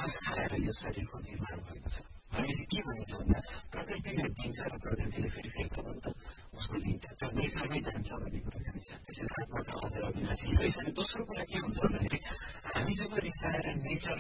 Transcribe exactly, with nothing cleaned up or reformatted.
घाँस खाएर यो शरीरको निर्माण भएको छ भनेपछि के भनिन्छ भन्दा प्रकृतिले दिन्छ र प्रकृतिले फेरि फेर्को भन्दा उसको लिन्छ त्यो नेचरमै जान्छ भन्ने कुरो जानिन्छ त्यसैले आत्मा त अझ अविनाशी रहेछ। अनि दोस्रो कुरा के हुन्छ भन्दाखेरि हामी जब रिसाएर नेचर